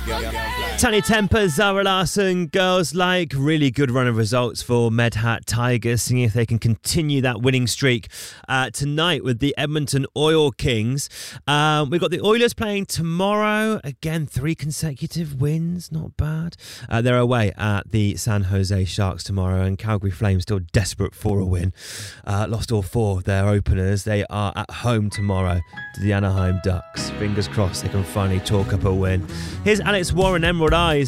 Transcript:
Tiny Temper, Zara Larsson, Girls Like. Really good run of results for Medhat Tigers, seeing if they can continue that winning streak tonight with the Edmonton Oil Kings. We've got the Oilers playing tomorrow. Again, 3 consecutive wins. Not bad. They're away at the San Jose Sharks tomorrow, and Calgary Flames still desperate for a win. Lost all 4 of their openers. They are at home tomorrow to the Anaheim Ducks. Fingers crossed they can finally chalk up a win. Here's Alex Warren, Emerald Eyes.